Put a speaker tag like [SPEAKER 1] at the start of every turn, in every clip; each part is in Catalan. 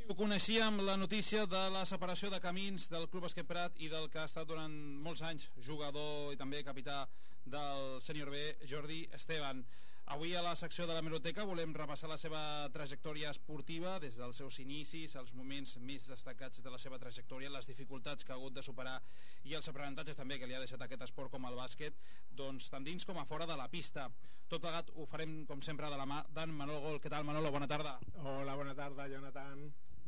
[SPEAKER 1] Ho coneixíem, la notícia de la separació de camins del Club Bàsquet Prat i del que ha estat durant molts anys jugador i també capità del Sènior B, Jordi Esteban. Avui a la secció de l'Hemeroteca volem repassar la seva trajectòria esportiva des dels seus inicis, els moments més destacats de la seva trajectòria, les dificultats que ha hagut de superar i els aprenentatges també que li ha deixat aquest esport com el bàsquet, doncs tant dins com a fora de la pista. Tot plegat ho farem com sempre de la mà d'en Manolo Gol. Què tal, Manolo? Bona tarda.
[SPEAKER 2] Hola, bona tarda, Jonathan.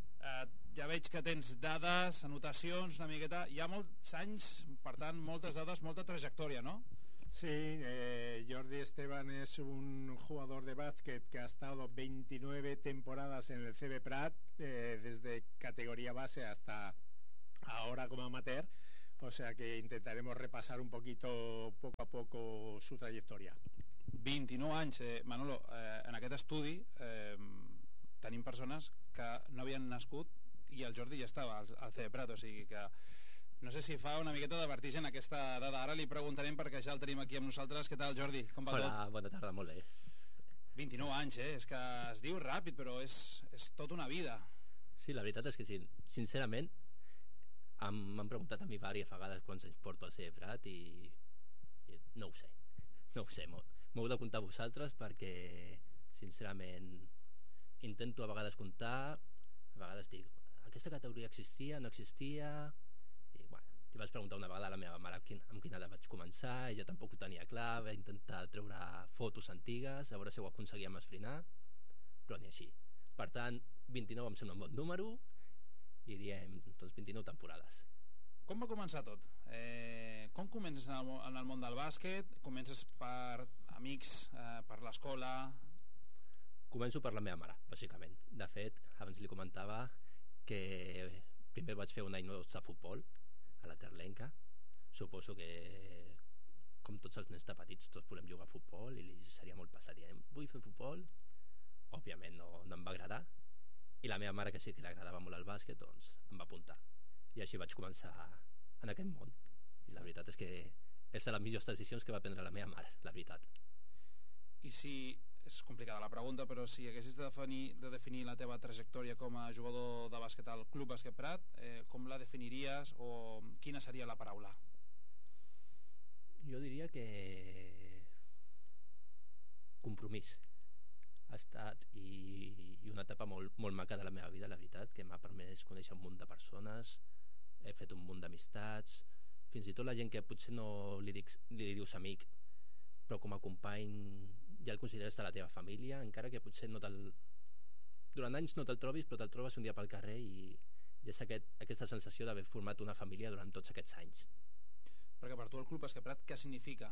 [SPEAKER 1] Ja veig que tens dades, anotacions, una miqueta. Hi ha molts anys, per tant, moltes dades, molta trajectòria, ¿no?
[SPEAKER 2] Sí, Jordi Esteban es un jugador de básquet que ha estado 29 temporadas en el CB Prat, desde categoría base hasta ahora como amateur, o sea que intentaremos repasar un poquito, poco a poco, su trayectoria.
[SPEAKER 1] 29 anys, Manolo, en aquest estudi tenim persones que no havien nascut i el Jordi ja estava al CB Prat, o sigui que no sé si fa una miqueta de vertigen aquesta dada. Ara li preguntarem perquè ja el tenim aquí amb nosaltres. Què tal, Jordi? Com va tot?
[SPEAKER 3] Hola, bona tarda, molt bé.
[SPEAKER 1] 29 anys, és que es diu ràpid, però és tota una vida.
[SPEAKER 3] Sí, la veritat és que sí, sincerament m'han preguntat a mi diverses vegades quants anys porto al CB Prat i no ho sé, m'heu de comptar vosaltres perquè sincerament intento a vegades comptar, a vegades dic aquesta categoria existia, no existia, i bueno, li vaig preguntar una vegada a la meva mare amb quina edat vaig començar, ella tampoc ho tenia clar, vaig intentar treure fotos antigues, a veure si ho aconseguíem esbrinar, però ni així. Per tant, 29 em sembla un bon número i diem, doncs 29 temporades.
[SPEAKER 1] Com va començar tot? Com comences en el món del bàsquet? Comences per amics, per l'escola?
[SPEAKER 3] Començo per la meva mare, bàsicament. De fet, abans li comentava que primer vaig fer un any de futbol a la Terlenca. Suposo que, com tots els nens de petits, tots volem jugar a futbol i li seria molt passat. Vull fer futbol? Òbviament no em va agradar. I la meva mare, que sí que li agradava molt el bàsquet, doncs em va apuntar. I així vaig començar en aquest món. I la veritat és que és de les millors decisions que va prendre la meva mare, la veritat.
[SPEAKER 1] I si... és complicada la pregunta, però si haguessis de definir la teva trajectòria com a jugador de bàsquet al Club Bàsquet Prat, com la definiries o quina seria la paraula?
[SPEAKER 3] Jo diria que compromís ha estat i una etapa molt maca de la meva vida, la veritat, que m'ha permès conèixer un munt de persones, he fet un munt d'amistats, fins i tot la gent que potser no li dius amic, però com a company ja el consideres de la teva família, encara que potser durant anys no te'l trobis, però te'l trobes un dia pel carrer i és aquesta sensació d'haver format una família durant tots aquests anys.
[SPEAKER 1] Perquè per tu el Club Bàsquet Prat què significa?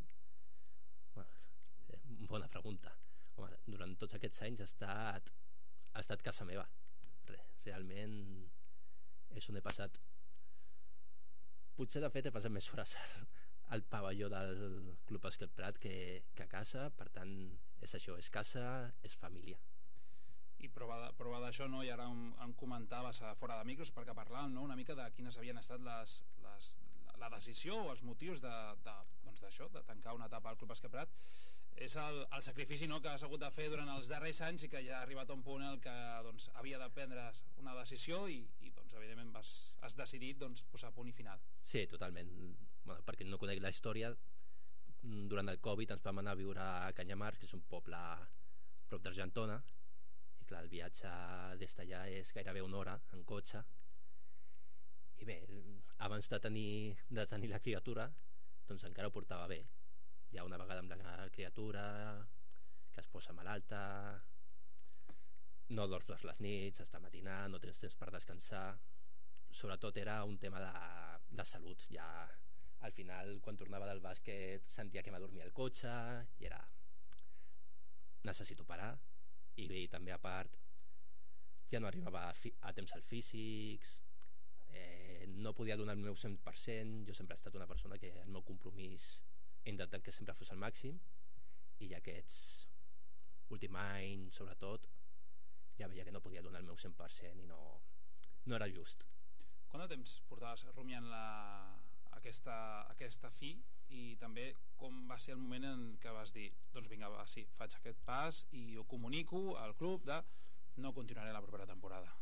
[SPEAKER 3] Bona pregunta. Home, durant tots aquests anys ha estat casa meva. Realment és on he passat. Potser de fet he passat més hores al pavelló del Club Bàsquet Prat que a casa, per tant és això, és casa, és família.
[SPEAKER 1] I prova d'això, no? I ara em comentaves fora de micros perquè parlàvem, no? Una mica de quines havien estat la decisió o els motius d'això, de tancar una etapa al Club Bàsquet Prat. És el sacrifici, no?, que has hagut de fer durant els darrers anys i que ja ha arribat a un punt en el que havia de prendre una decisió i evidentment has decidit posar punt i final.
[SPEAKER 3] Sí, totalment. Bueno, perquè no conec la història, durant el Covid ens vam anar a viure a Canyamars, que és un poble a prop d'Argentona, i clar, el viatge des d'allà és gairebé una hora en cotxe, i bé, abans de tenir la criatura doncs encara ho portava bé. Ja una vegada amb la criatura que es posa malalta, no dorms les nits, has de matinar, no tens temps per descansar, sobretot era un tema de salut. Ja al final, quan tornava del bàsquet, sentia que m'adormia el cotxe i era necessito parar. I bé, també a part ja no arribava a temps als físics, no podia donar el meu 100%. Jo sempre he estat una persona que el meu compromís he intentat que sempre fos al màxim, i ja aquests últim any sobretot ja veia que no podia donar el meu 100% i no era just.
[SPEAKER 1] Quant de temps portaves rumiant aquesta fi, i també com va ser el moment en què vas dir doncs vinga, va, sí, faig aquest pas i ho comunico al club de no continuaré la propera temporada?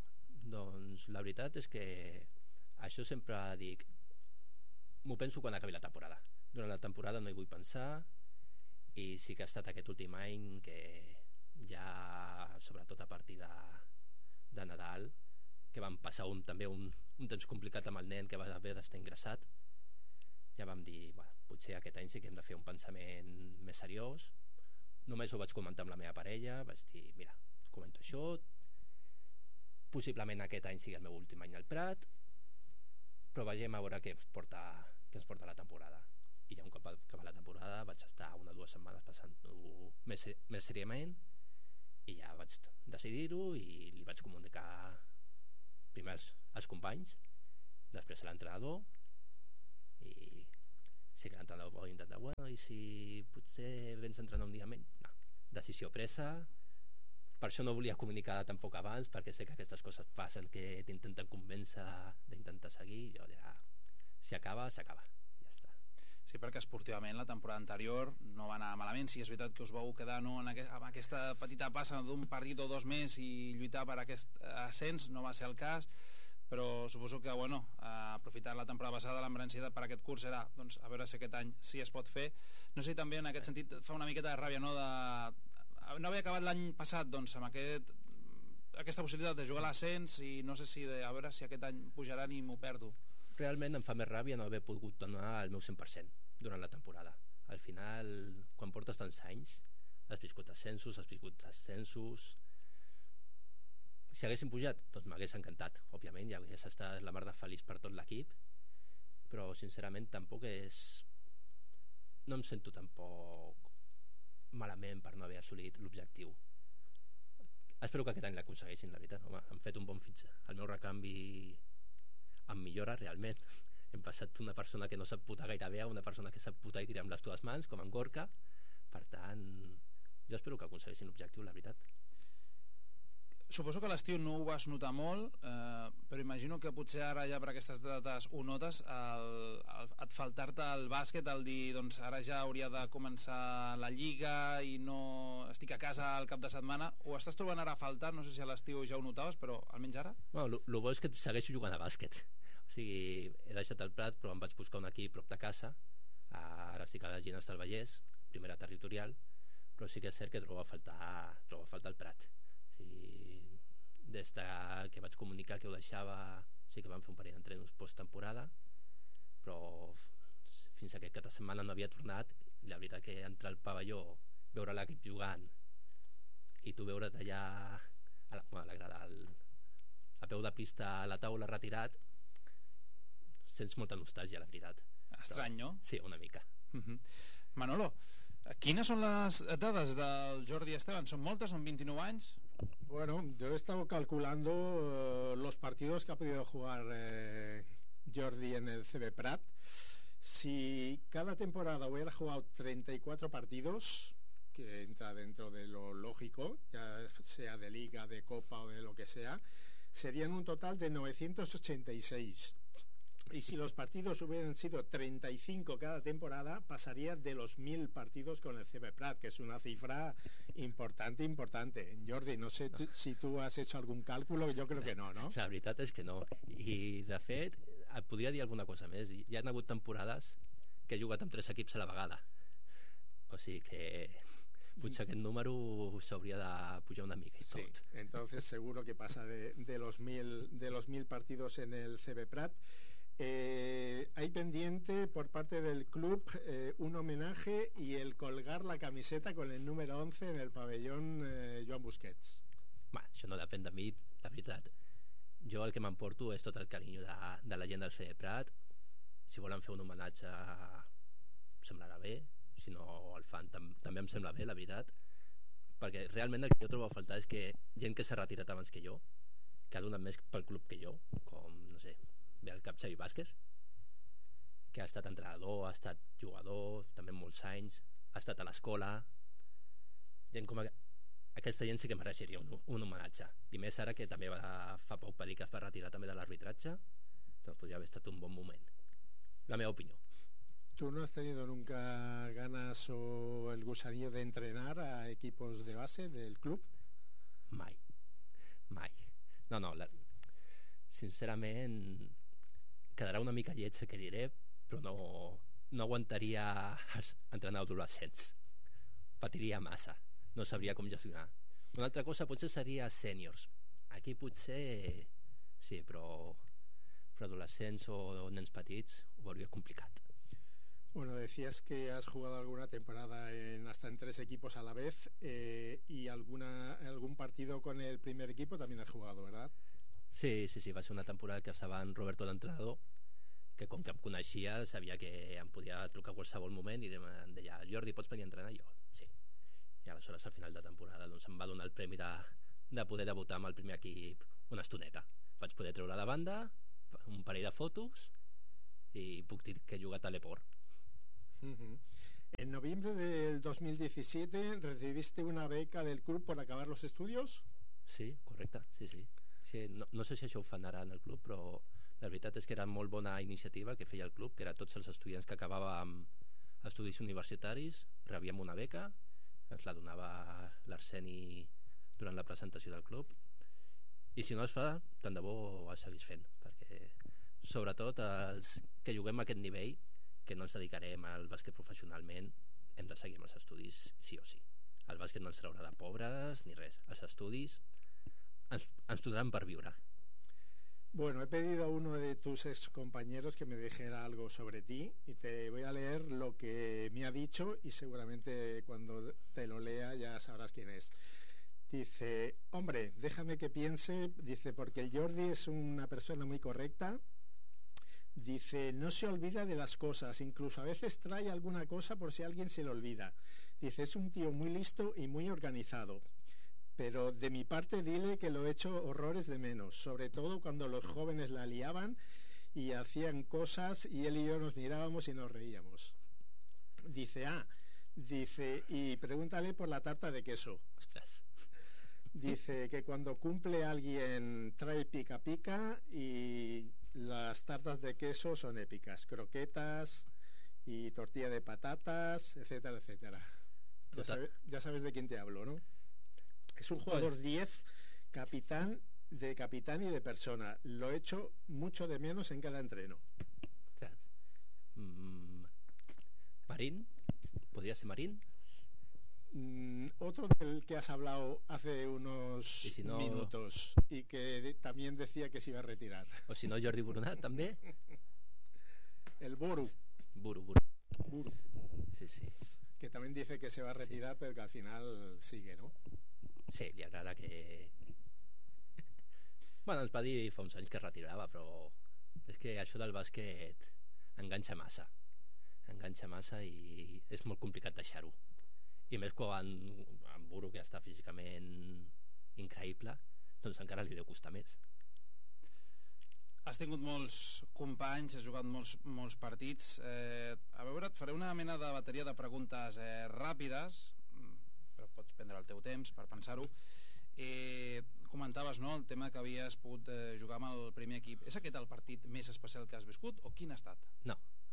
[SPEAKER 3] Doncs la veritat és que això sempre dic, m'ho penso quan acabi la temporada. Durant la temporada no hi vull pensar, i sí que ha estat aquest últim any que ja, sobretot a partir de Nadal, que vam passar també un temps complicat amb el nen que va haver d'estar ingressat, ja vam dir, bueno, potser aquest any sí que hem de fer un pensament més seriós. Només ho vaig comentar amb la meva parella, vaig dir, mira, comento això, possiblement aquest any sigui el meu últim any al Prat, però vegem a veure què ens porta la temporada. I ja un cop va acabar la temporada vaig estar 1 o 2 setmanes passant-ho més seriament, i ja vaig decidir-ho i li vaig comunicar primer als companys, després a l'entrenador, i sí que l'entrenador va intentar, bueno, i si potser vens a entrenar un dia menys? No, decisió presa. Per això no volia comunicar tampoc abans, perquè sé que aquestes coses passen, que t'intenten convèncer d'intentar seguir. Jo dirà, si acaba, s'acaba, ja està.
[SPEAKER 1] Sí, perquè esportivament la temporada anterior no va anar malament. Sí, és veritat que us vau quedar amb aquesta petita passa d'un partit o 2 més i lluitar per aquest ascens, no va ser el cas, però suposo que, bueno, aprofitar la temporada passada, l'embranzida per aquest curs era, doncs, a veure si aquest any sí es pot fer. No sé si també en aquest sentit fa una miqueta de ràbia, no?, de no haver acabat l'any passat, doncs, amb aquesta possibilitat de jugar a l'ascens, i no sé si a veure si aquest any pujaran i m'ho perdo.
[SPEAKER 3] Realment em fa més ràbia no haver pogut donar el meu 100% durant la temporada. Al final, quan portes tants anys, has viscut ascensos, si haguéssim pujat, doncs m'hagués encantat, òbviament, ja hagués estat la mar de feliç per tot l'equip, però sincerament tampoc no em sento tampoc malament per no haver assolit l'objectiu. Espero que aquest any l'aconsegueixin, la veritat. Home, han fet un bon fitxa. El meu recanvi em millora realment. Hem passat d'una persona que no sap putar gaire bé a una persona que sap putar i tirar amb les dues mans, com en Gorka. Per tant, jo espero que aconsegueixin l'objectiu, la veritat.
[SPEAKER 1] Suposo que a l'estiu no ho vas notar molt, però imagino que potser ara ja per aquestes dates ho notes, et faltar-te el bàsquet, el dir, doncs ara ja hauria de començar la lliga i no estic a casa al cap de setmana. Ho estàs trobant ara a faltar? No sé si a l'estiu ja ho notaves, però almenys ara?
[SPEAKER 3] Bueno, el bo és que segueixo jugant a bàsquet. O sigui, he deixat el Prat, però em vaig buscar un equip prop de casa. Ara estic a la Ginesta del Vallès, primera territorial, però sí que és cert que trobo a faltar el Prat. Des que vaig comunicar que ho deixava, sí que vam fer un parell d'entrenos post-temporada, però fins a aquesta setmana no havia tornat. La veritat que entrar al pavelló, veure l'equip jugant i tu veure't allà a la grada, a peu de pista, a la taula retirat, sents molta nostàlgia, la veritat.
[SPEAKER 1] Estrany, no?
[SPEAKER 3] Sí, una mica.
[SPEAKER 1] Manolo, quines són les dades del Jordi Esteban? Són moltes? Són 29 anys?
[SPEAKER 2] Bueno, yo he estado calculando los partidos que ha podido jugar Jordi en el CB Prat. Si cada temporada hubiera jugado 34 partidos, que entra dentro de lo lógico, ya sea de liga, de copa o de lo que sea, serían un total de 986. Y si los partidos hubieran sido 35 cada temporada, pasaría de los 1000 partidos con el CB Prat, que es una cifra importante. Jordi, no sé si tú has hecho algún cálculo, yo creo que no, ¿no?
[SPEAKER 3] La veritat és que no. I, de fet, et podria dir alguna cosa més. Hi ha hagut temporades que he jugat amb 3 equips a la vegada. O sigui que potser aquest número s'hauria de pujar una mica i tot.
[SPEAKER 2] Sí, entonces seguro que pasa de los 1000 partidos en el CB Prat. Hay pendiente por parte del club un homenaje y el colgar la camiseta con el número 11 en el pabellón Joan Busquets.
[SPEAKER 3] Això no depèn de mi, la veritat. Jo el que m'emporto és tot el carinyo de la gent del CB Prat. Si volen fer un homenatge semblarà bé, si no el fan també em sembla bé, la veritat, perquè realment el que jo trobo a faltar és que gent que s'ha retirat abans que jo, que ha donat més pel club que jo, com, no sé, ve el cap Xavi Vázquez, que ha estat entrenador, ha estat jugador també molts anys, ha estat a l'escola. Gent com aquesta gent sí que mereixeria un homenatge, i més ara que també fa poc va dir que es va retirar també de l'arbitratge, doncs podria haver estat un bon moment, la meva opinió.
[SPEAKER 2] ¿Tú no has tenido nunca ganas o el gusanillo de entrenar a equipos de base del club?
[SPEAKER 3] Mai. No, sincerament quedarà una mica lleig el que diré, però no aguantaria entrenar adolescents, patiria massa, no sabria com gestionar. Una altra cosa potser seria sèniors, aquí potser sí, però adolescents o nens petits ho veuria complicat.
[SPEAKER 2] Bueno, decías que has jugado alguna temporada hasta en 3 equipos a la vez, y algún partido con el primer equipo también has jugado, ¿verdad?
[SPEAKER 3] Sí, va ser una temporada que estava en Roberto d'entrenador, que com que em coneixia sabia que em podia trucar a qualsevol moment i em deia, Jordi, pots venir a entrenar? I jo, sí. I aleshores al final de temporada doncs, em va donar el premi de poder debutar amb el primer equip una estoneta. Vaig poder treure de banda un parell de fotos i puc dir que he jugat a l'Eport.
[SPEAKER 2] En noviembre del 2017 recibiste una beca del club por acabar los estudios.
[SPEAKER 3] Sí, correcte, sí. No sé si això ho fan ara en el club, però la veritat és que era molt bona iniciativa que feia el club, que era tots els estudiants que acabàvem estudis universitaris, rebíem una beca, ens la donava l'Arseni durant la presentació del club, i si no es fa, tant de bo es seguís fent, perquè sobretot els que juguem a aquest nivell, que no ens dedicarem al bàsquet professionalment, hem de seguir amb els estudis sí o sí. El bàsquet no ens traurà de pobres ni res, els estudis ens donaran per viure.
[SPEAKER 2] Bueno, he pedido a uno de tus ex compañeros que me dijera algo sobre ti y te voy a leer lo que me ha dicho y seguramente cuando te lo lea ya sabrás quién es. Dice, hombre, déjame que piense, dice, porque el Jordi es una persona muy correcta. Dice, no se olvida de las cosas, incluso a veces trae alguna cosa por si alguien se le olvida. Dice, es un tío muy listo y muy organizado. Pero de mi parte dile que lo he hecho horrores de menos, sobre todo cuando los jóvenes la liaban y hacían cosas y él y yo nos mirábamos y nos reíamos. Dice, dice, y pregúntale por la tarta de queso.
[SPEAKER 3] Ostras.
[SPEAKER 2] Dice que cuando cumple alguien trae pica pica y las tartas de queso son épicas, croquetas y tortilla de patatas, etcétera, etcétera. Ya sabes de quién te hablo, ¿no? Es un jugador 10, capitán y de persona. Lo he hecho mucho de menos en cada entreno.
[SPEAKER 3] ¿Marín? ¿Podría ser Marín?
[SPEAKER 2] Otro del que has hablado hace unos minutos y que también decía que se iba a retirar.
[SPEAKER 3] O si no, Jordi Brunat també.
[SPEAKER 2] El Buru.
[SPEAKER 3] Buru. Sí.
[SPEAKER 2] Que también dice que se va a retirar, sí. Pero que al final sigue, ¿no?
[SPEAKER 3] Sí, li agrada que... Bueno, ens va dir fa uns anys que es retirava, però és que això del bàsquet enganxa massa i és molt complicat deixar-ho. I més quan en Buru, que està físicament increïble, doncs encara li deu costar més.
[SPEAKER 1] Has tingut molts companys, has jugat molts partits. A veure, et faré una mena de bateria de preguntes ràpides, però pots prendre el teu temps per pensar-ho. Comentaves, no?, el tema que havies pogut jugar amb el primer equip. És aquest el partit més especial que has viscut o quin ha estat?
[SPEAKER 3] No,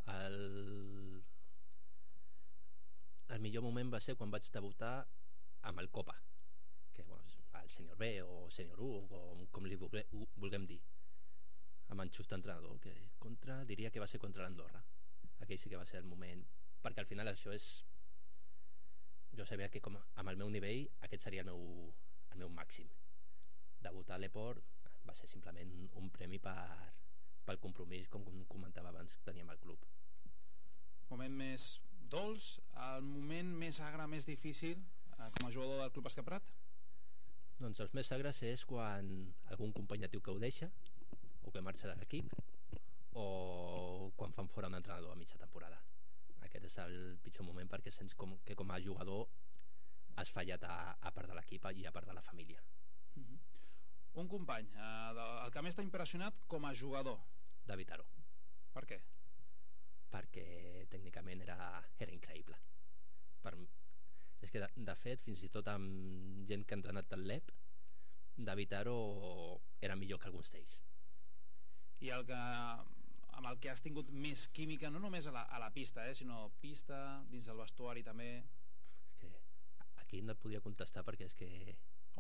[SPEAKER 3] el millor moment va ser quan vaig debutar amb el Copa, que bueno, el sènior B o sènior 1, com li vulguem dir, amb en Just entrenador, que diria que va ser contra l'Andorra. Aquell sí que va ser el moment, perquè al final això és... Jo sabia que com amb el meu nivell aquest seria el meu màxim. Debutar a l'Eport va ser simplement un premi pel compromís, com comentava abans, que teníem al club.
[SPEAKER 1] Moment més dolç, el moment més agre, més difícil com a jugador del Club Bàsquet Prat?
[SPEAKER 3] Doncs els més agres és quan algun company et diu que ho deixa o que marxa de l'equip o quan fan fora un entrenador a mitja temporada. Aquest és el pitjor moment perquè sents que com a jugador has fallat a part de l'equip i a part de la família.
[SPEAKER 1] Un company, el que més t'ha impressionat com a jugador?
[SPEAKER 3] David Aro.
[SPEAKER 1] Per què?
[SPEAKER 3] Perquè tècnicament era increïble. És que de fet, fins i tot amb gent que ha entrenat al LEP, David Aro era millor que alguns d'ells.
[SPEAKER 1] I amb el que has tingut més química, no només a la pista, sinó pista, dins del vestuari també?
[SPEAKER 3] Aquí no et podria contestar perquè és que...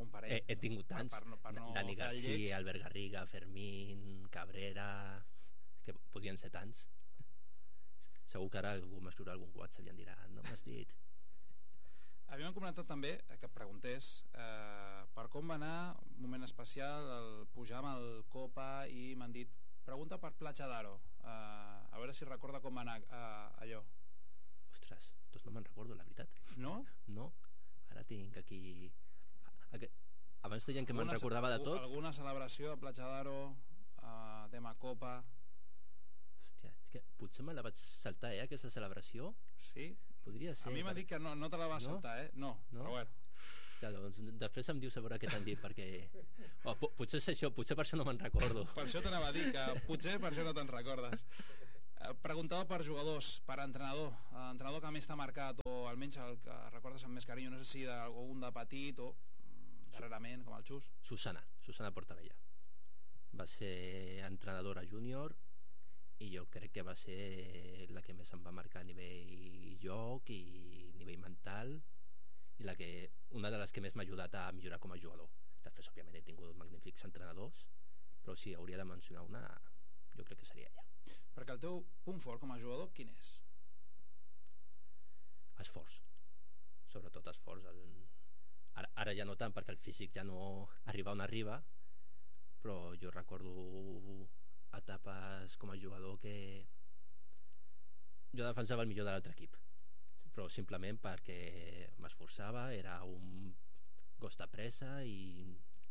[SPEAKER 1] un parell.
[SPEAKER 3] He tingut tants.
[SPEAKER 1] Per no
[SPEAKER 3] Dani
[SPEAKER 1] fer el lleig.
[SPEAKER 3] Garcia, Albert Garriga, Fermín, Cabrera, que podien ser tants. Segur que ara algú m'escriurà algun WhatsApp i em dirà, no m'has dit.
[SPEAKER 1] Havíem comentat també que et preguntés per com va anar un moment especial el pujar amb el Copa, i m'han dit, pregunta per Platja d'Aro, a veure si recorda com va anar allò.
[SPEAKER 3] Ostres, doncs no me'n recordo, la veritat.
[SPEAKER 1] No?
[SPEAKER 3] No, ara tinc aquí... Abans deien que me'n recordava de tot.
[SPEAKER 1] Alguna celebració a Platja d'Aro, tema Copa?
[SPEAKER 3] Hòstia, és que potser me la vaig saltar, aquesta celebració.
[SPEAKER 1] Sí?
[SPEAKER 3] Podria ser.
[SPEAKER 1] A mi m'han dit que no te la vas saltar, No? Però bueno.
[SPEAKER 3] Ja, doncs, després em dius a veure què t'han dit, perquè... potser és això, potser per això no me'n recordo.
[SPEAKER 1] Per això t'anava a dir, que potser per això no te'n recordes. Preguntava per jugadors, per entrenador, l'entrenador que més t'ha marcat, o almenys el que recordes amb més carinyo, no sé si d'algun de petit o darrerament, com el Xus. Susana
[SPEAKER 3] Portabella. Va ser entrenadora júnior i jo crec que va ser la que més em va marcar a nivell joc i nivell mental, i una de les que més m'ha ajudat a millorar com a jugador. Després, òbviament, he tingut magnífics entrenadors, però si hauria de mencionar una, jo crec que seria ella.
[SPEAKER 1] Perquè el teu punt fort com a jugador, quin és?
[SPEAKER 3] Esforç. Sobretot esforç. Ara ja no tant, perquè el físic ja no arriba on arriba, però jo recordo etapes com a jugador que jo defensava el millor de l'altre equip, però simplement perquè m'esforçava, era un gos de pressa i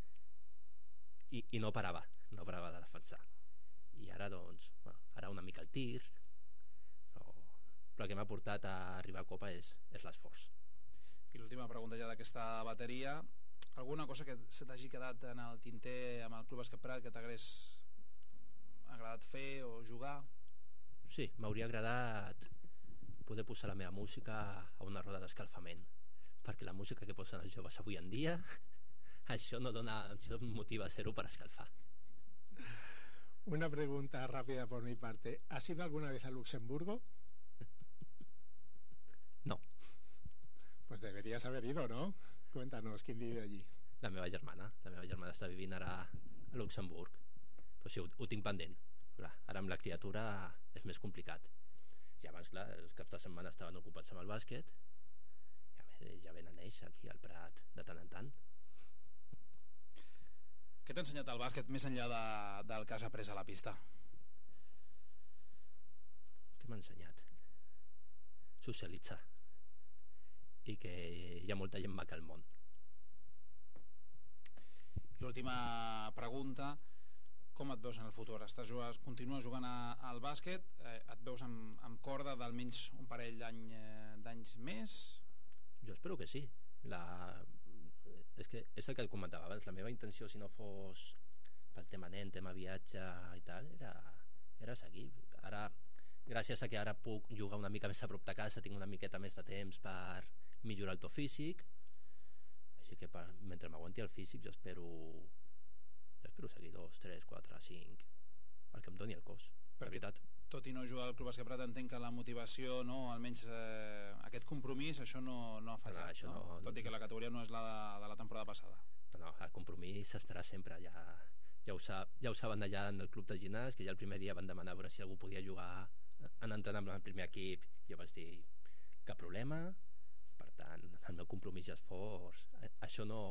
[SPEAKER 3] no parava de defensar. I ara doncs, ara una mica el tir, però el que m'ha portat a arribar a Copa és l'esforç.
[SPEAKER 1] I l'última pregunta ja d'aquesta bateria, alguna cosa que se t'hagi quedat en el tinter amb el Club Bàsquet Prat que t'hagués agradat fer o jugar?
[SPEAKER 3] Sí, m'hauria agradat poder posar la meva música a una roda d'escalfament, perquè la música que posen els joves avui en dia això em motiva a ser-ho per escalfar.
[SPEAKER 2] Una pregunta rápida por mi parte. ¿Has ido alguna vez a Luxemburgo?
[SPEAKER 3] No.
[SPEAKER 2] Pues deberías haber ido, ¿no? Cuéntanos, ¿quién vive allí?
[SPEAKER 3] La meva germana està vivint ara a Luxemburg, però sí, ho tinc pendent. Ara amb la criatura és més complicat. I abans, clar, els caps de setmana estaven ocupats amb el bàsquet, i ja venen ells aquí al Prat de tant en tant.
[SPEAKER 1] Què t'ha ensenyat el bàsquet més enllà del que has après a la pista?
[SPEAKER 3] Què m'ha ensenyat? Socialitzar. I que hi ha molta gent maca al món.
[SPEAKER 1] I l'última pregunta, com et veus en el futur? Continues jugant al bàsquet? Et veus amb corda d'almenys un parell d'anys més?
[SPEAKER 3] Jo espero que sí. És que és el que et comentava abans, la meva intenció, si no fos pel tema nen, tema viatge i tal, era seguir. Ara, gràcies a que ara puc jugar una mica més a prop de casa, tinc una miqueta més de temps per millorar el to físic, així que mentre m'aguanti el físic jo espero seguir 2, 3, 4, 5 el que em doni el cos, per veritat.
[SPEAKER 1] Tot i no jugar al Club Bàsquet Prat, entenc que la motivació, almenys aquest compromís, això no ha fallat, no? Tot i que la categoria no és la de la temporada passada.
[SPEAKER 3] No, el compromís estarà sempre. Ja ho saben allà en el club de gimnàs, que ja el primer dia van demanar a veure si algú podia jugar en entrenar amb el primer equip. Jo vaig dir, cap problema. Per tant, el meu compromís i esforç, això no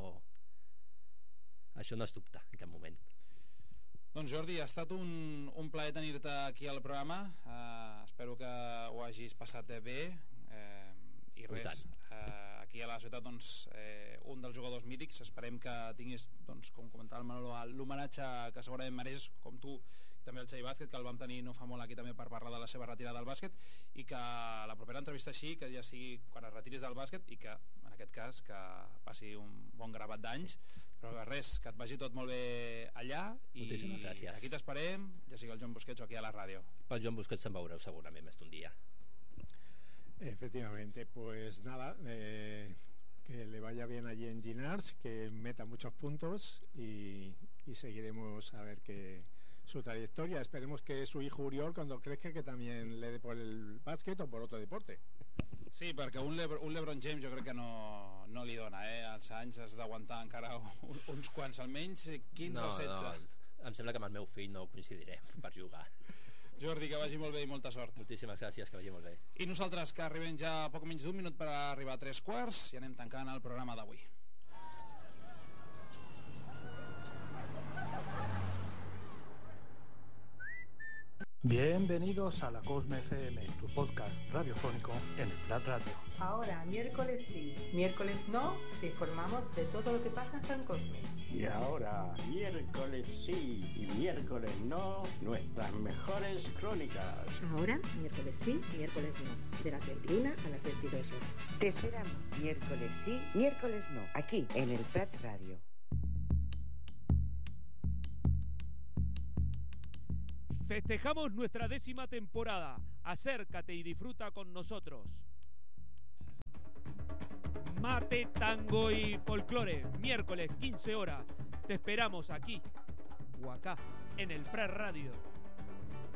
[SPEAKER 3] es dubta en cap moment.
[SPEAKER 1] Doncs Jordi, ha estat un plaer tenir-te aquí al programa. Espero que ho hagis passat bé. I res, aquí a la ciutat, un dels jugadors mítics. Esperem que tinguis, com comentava el Manolo, l'homenatge que segurament mereixes, com tu, també el Xavi Vázquez, que el vam tenir no fa molt aquí també per parlar de la seva retirada del bàsquet, i que la propera entrevista així, que ja sigui quan es retiris del bàsquet, i que en aquest cas que passi un bon gravat d'anys, però res, que et vagi tot molt bé allà, i aquí t'esperem, ja sigui el Joan Busquets o aquí a la ràdio.
[SPEAKER 3] Pel Joan Busquets se'n veureu segurament més d'un dia.
[SPEAKER 2] Efectivamente, pues nada, que le vaya bien allí en Ginars, que meta muchos puntos y seguiremos a ver su trayectoria. Esperemos que su hijo Uriol, cuando crezca, que también le dé por el básquet o por otro deporte.
[SPEAKER 1] Sí, perquè un LeBron James jo crec que no li dona, als anys has d'aguantar encara uns quants, almenys 15 o 16.
[SPEAKER 3] No, em sembla que amb el meu fill no coincidirem per jugar.
[SPEAKER 1] Jordi, que vagi molt bé i molta sort.
[SPEAKER 3] Moltíssimes gràcies, que vagi molt bé.
[SPEAKER 1] I nosaltres, que arribem ja a poc menys d'un minut per arribar a 3:15 i anem tancant el programa d'avui.
[SPEAKER 4] Bienvenidos a la Cosme FM, tu podcast radiofónico en el Prat Radio.
[SPEAKER 5] Ahora, miércoles sí, miércoles no, te informamos de todo lo que pasa en San Cosme.
[SPEAKER 6] Y ahora, miércoles sí y miércoles no, nuestras mejores crónicas.
[SPEAKER 7] Ahora, miércoles sí, miércoles no, de las 21 a las 22 horas.
[SPEAKER 8] Te esperamos miércoles sí, miércoles no, aquí en el Prat Radio.
[SPEAKER 9] Festejamos nuestra 10ª temporada. Acércate y disfruta con nosotros. Mate, tango y folclore. Miércoles 15 horas. Te esperamos aquí o acá en el Prat Radio.